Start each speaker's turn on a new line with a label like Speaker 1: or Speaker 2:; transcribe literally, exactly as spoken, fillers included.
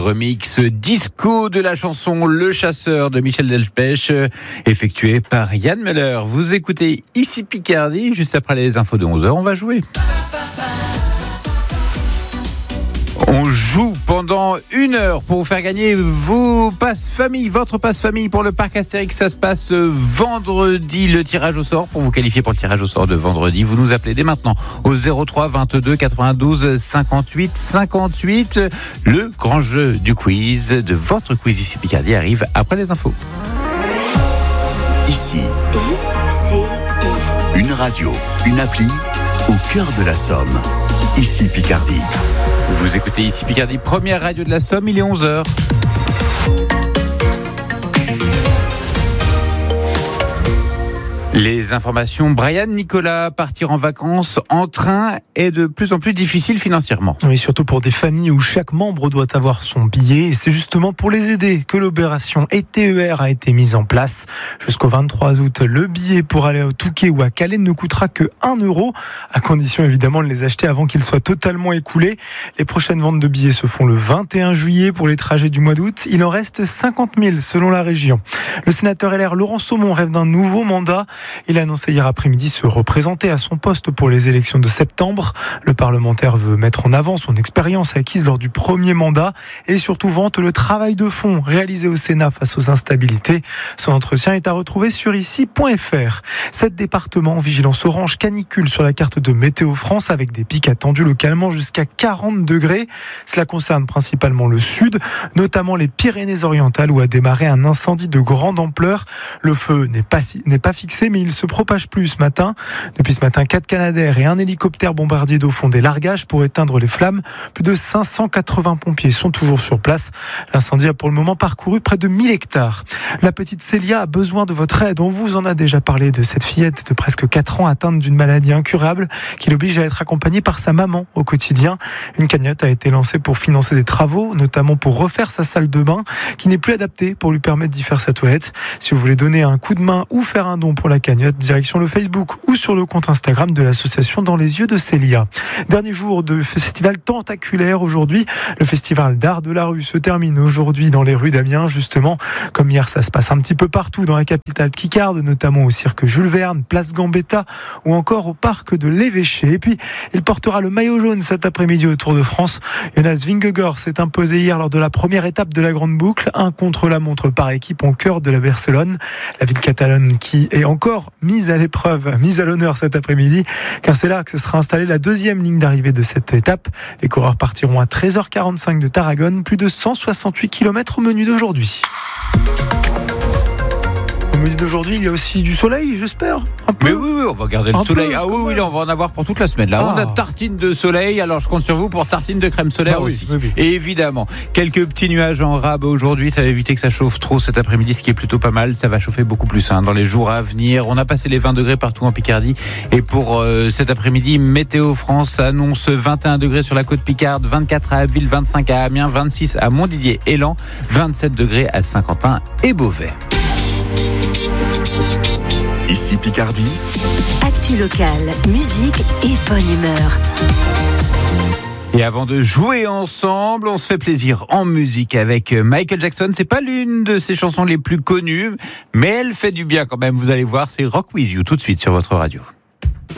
Speaker 1: remix disco de la chanson Le Chasseur de Michel Delpech, effectué par Yann Muller. Vous écoutez ici Picardie, juste après les infos de onze heures, on va jouer. On joue pendant une heure pour vous faire gagner vos passes famille, votre passe famille pour le parc Astérix. Ça se passe vendredi, le tirage au sort. Pour vous qualifier pour le tirage au sort de vendredi, vous nous appelez dès maintenant au zéro trois vingt-deux quatre-vingt-douze cinquante-huit cinquante-huit. Le grand jeu du quiz, de votre quiz ici Picardie, arrive après les infos.
Speaker 2: Ici, une radio, une appli au cœur de la Somme. Ici Picardie.
Speaker 1: Vous écoutez ici Picardie, première radio de la Somme, il est onze heures. Les informations, Brian Nicolas, partir en vacances en train est de plus en plus difficile financièrement.
Speaker 3: Oui, surtout pour des familles où chaque membre doit avoir son billet. Et c'est justement pour les aider que l'opération E T E R a été mise en place. Jusqu'au vingt-trois août, le billet pour aller au Touquet ou à Calais ne coûtera que un euro, à condition évidemment de les acheter avant qu'ils soient totalement écoulés. Les prochaines ventes de billets se font le vingt et un juillet pour les trajets du mois d'août. Il en reste cinquante mille selon la région. Le sénateur L R Laurent Somon rêve d'un nouveau mandat. Il a annoncé hier après-midi se représenter à son poste pour les élections de septembre. Le parlementaire veut mettre en avant son expérience acquise lors du premier mandat et surtout vante le travail de fond réalisé au Sénat face aux instabilités. Son entretien est à retrouver sur ici point f r. Sept départements en vigilance orange canicule sur la carte de Météo France avec des pics attendus localement jusqu'à quarante degrés. Cela concerne principalement le sud, notamment les Pyrénées-Orientales où a démarré un incendie de grande ampleur. Le feu n'est pas, n'est pas fixé, mais il se propage plus ce matin. Depuis ce matin, quatre Canadair et un hélicoptère bombardier d'eau font des largages pour éteindre les flammes. Plus de cinq cent quatre-vingts pompiers sont toujours sur place. L'incendie a pour le moment parcouru près de mille hectares. La petite Célia a besoin de votre aide. On vous en a déjà parlé de cette fillette de presque quatre ans atteinte d'une maladie incurable qui l'oblige à être accompagnée par sa maman au quotidien. Une cagnotte a été lancée pour financer des travaux, notamment pour refaire sa salle de bain qui n'est plus adaptée pour lui permettre d'y faire sa toilette. Si vous voulez donner un coup de main ou faire un don pour la cagnotte, direction le Facebook ou sur le compte Instagram de l'association Dans les yeux de Célia. Dernier jour de festival tentaculaire aujourd'hui. Le festival d'art de la rue se termine aujourd'hui dans les rues d'Amiens, justement. Comme hier, ça se passe un petit peu partout dans la capitale picarde, notamment au cirque Jules Verne, place Gambetta ou encore au parc de l'Évêché. Et puis, il portera le maillot jaune cet après-midi au Tour de France. Jonas Vingegaard s'est imposé hier lors de la première étape de la Grande Boucle. Un contre-la-montre par équipe au cœur de la Barcelone. La ville catalane qui est encore mise à l'épreuve, mise à l'honneur cet après-midi, car c'est là que se sera installée la deuxième ligne d'arrivée de cette étape. Les coureurs partiront à treize heures quarante-cinq de Tarragone, plus de cent soixante-huit kilomètres au menu d'aujourd'hui. Au menu d'aujourd'hui, il y a aussi du soleil, j'espère. Un peu.
Speaker 1: Mais oui, oui, on va garder le
Speaker 3: un
Speaker 1: soleil.
Speaker 3: Peu,
Speaker 1: ah oui, oui, là, on va en avoir pour toute la semaine. Là,
Speaker 3: ah.
Speaker 1: on a tartine de soleil. Alors, je compte sur vous pour tartine de crème solaire
Speaker 3: ah oui,
Speaker 1: aussi.
Speaker 3: Oui, oui.
Speaker 1: Et évidemment, quelques petits nuages en rab aujourd'hui. Ça va éviter que ça chauffe trop cet après-midi, ce qui est plutôt pas mal. Ça va chauffer beaucoup plus hein, dans les jours à venir. On a passé les vingt degrés partout en Picardie. Et pour euh, cet après-midi, Météo France annonce vingt et un degrés sur la côte Picarde, vingt-quatre à Abbeville, vingt-cinq à Amiens, vingt-six à Montdidier et Lens, vingt-sept degrés à Saint-Quentin et Beauvais.
Speaker 2: Ici Picardie.
Speaker 4: Actu locale, musique et bonne humeur.
Speaker 1: Et avant de jouer ensemble, on se fait plaisir en musique avec Michael Jackson. C'est pas l'une de ses chansons les plus connues, mais elle fait du bien quand même. Vous allez voir, c'est Rock With You tout de suite sur votre radio.